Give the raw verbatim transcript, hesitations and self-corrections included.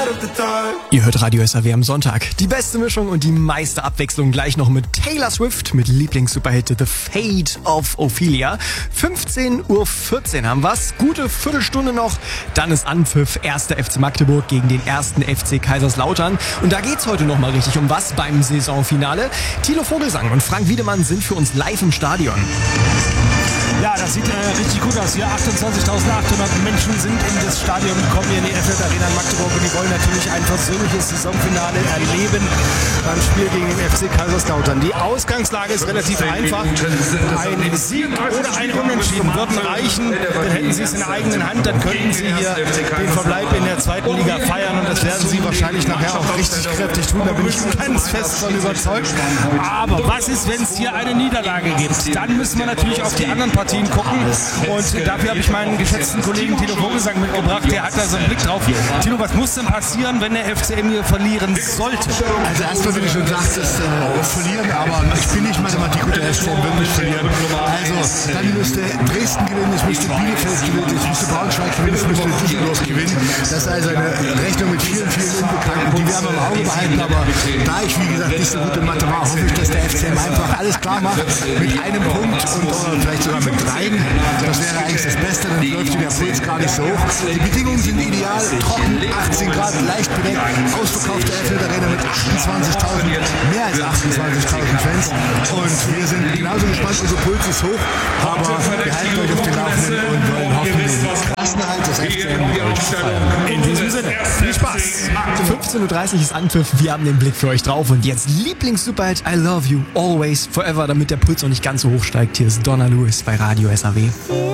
Ihr hört Radio S R W am Sonntag. Die beste Mischung und die meiste Abwechslung gleich noch mit Taylor Swift mit Lieblings-Superhit The Fate of Ophelia. fünfzehn Uhr vierzehn haben wir's. Gute Viertelstunde noch. Dann ist Anpfiff. Erster F C Magdeburg gegen den ersten F C Kaiserslautern. Und da geht's heute nochmal richtig um was beim Saisonfinale. Thilo Vogelsang und Frank Wiedemann sind für uns live im Stadion. Ja, das sieht äh, richtig gut aus. Hier achtundzwanzigtausendachthundert Menschen sind in das Stadion gekommen, hier in die F J Arena in Magdeburg, und die wollen natürlich ein versöhnliches Saisonfinale erleben beim Spiel gegen den F C Kaiserslautern. Die Ausgangslage ist relativ einfach. Ein Sieg oder ein Unentschieden würden reichen. Dann hätten sie es in der eigenen Hand, dann könnten sie hier den Verbleib in der zweiten Liga feiern, und das werden sie wahrscheinlich nachher auch richtig kräftig tun. Da bin ich ganz fest von überzeugt. Aber was ist, wenn es hier eine Niederlage gibt? Dann müssen wir natürlich auf die anderen Partien gucken, und dafür habe ich meinen geschätzten Kollegen Thilo Vogelsang mitgebracht. Der hat da so einen Blick drauf. Thilo, was muss denn passieren, wenn der F C M hier verlieren sollte? Also erstmal, wie du schon sagst, ist äh, verlieren, aber ich bin nicht Mathematik und der F C M wird nicht verlieren. Also dann müsste Dresden gewinnen, es müsste Bielefeld gewinnen, es müsste Braunschweig gewinnen, es müsste Düsseldorf gewinnen. Das ist also eine Rechnung mit vielen, vielen Unbekannten, die wir haben im Auge behalten, aber da ich, wie gesagt, nicht so gut in Mathe war, hoffe ich, dass der F C M einfach alles klar macht mit einem Punkt und oder vielleicht sogar mit dreien. Das wäre eigentlich das Beste, dann läuft der Puls gar nicht so hoch. Die Bedingungen sind ideal, trocken, achtzehn Grad, leicht bedeckt, ausverkaufte F J Arena mit achtundzwanzigtausend, mehr als achtundzwanzigtausend Fans, und wir sind genauso gespannt, unser Puls ist hoch, aber wir halten euch auf den Laufenden und wollen hoffen, den Klassenerhalt des F C M mit euch zu feiern. In diesem Sinne, viel Spaß! fünfzehn Uhr dreißig ist Anpfiff, wir haben den Blick für euch drauf, und jetzt Lieblings-Superhit I Love You Always Forever, damit der Puls noch nicht ganz so hoch steigt. Hier ist Donna Lewis bei Radio S R W.